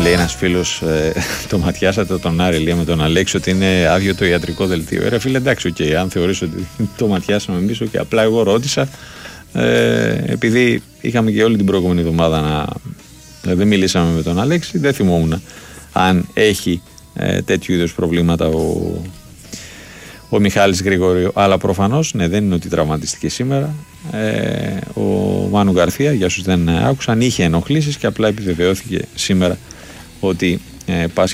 λέει ένας φίλος, το ματιάσατε τον Άρη, λέει, με τον Αλέξη, ότι είναι άδειο το ιατρικό δελτίο. Ρε φίλε, εντάξει, αν θεωρείς ότι το ματιάσαμε εμείς, και απλά εγώ ρώτησα, επειδή είχαμε και όλη την προηγούμενη εβδομάδα δεν μιλήσαμε με τον Αλέξη, δεν θυμόμουν αν έχει τέτοιου είδους προβλήματα ο Μιχάλης Γρηγορίου. Αλλά προφανώς, ναι, δεν είναι ότι τραυματίστηκε σήμερα. Ο Μάνου Γκαρθία, για όσους δεν άκουσαν, είχε ενοχλήσεις και απλά επιβεβαιώθηκε σήμερα ότι πάσχει